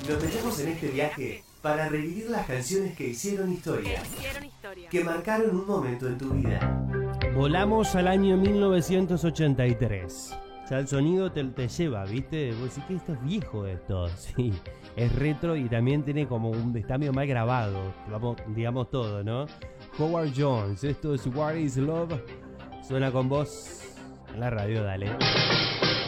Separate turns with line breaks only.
Nos metemos en este viaje para revivir las canciones que hicieron historia, que marcaron un momento en tu vida.
Volamos al año 1983. Ya el sonido te lleva, ¿viste? Vos decís que esto es viejo esto. Sí, es retro y también tiene como está medio mal grabado. Digamos todo, ¿no? Howard Jones, esto es What is Love. Suena con vos en la radio, dale.